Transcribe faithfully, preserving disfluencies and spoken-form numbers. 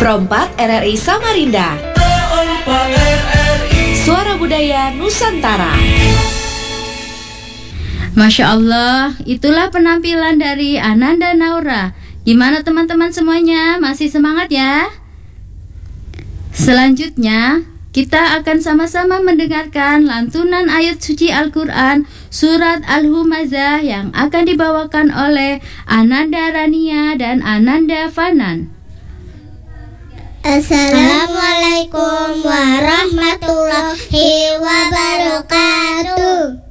Perompak R R I Samarinda. Suara Budaya Nusantara. Masya Allah, itulah penampilan dari Ananda Naura. Gimana teman-teman semuanya? Masih semangat ya? Selanjutnya, kita akan sama-sama mendengarkan lantunan ayat suci Al-Quran Surat Al-Humazah yang akan dibawakan oleh Ananda Rania dan Ananda Fanan. Assalamualaikum warahmatullahi wabarakatuh.